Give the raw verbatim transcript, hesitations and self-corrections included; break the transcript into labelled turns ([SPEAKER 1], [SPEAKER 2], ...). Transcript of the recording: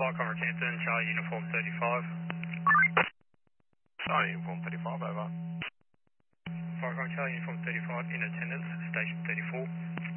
[SPEAKER 1] Flight Commerce Hampton, Charlie Uniform thirty-five.
[SPEAKER 2] Charlie Uniform thirty-five, over.
[SPEAKER 1] Flight Commerce Charlie Uniform thirty-five, in attendance, Station thirty-four.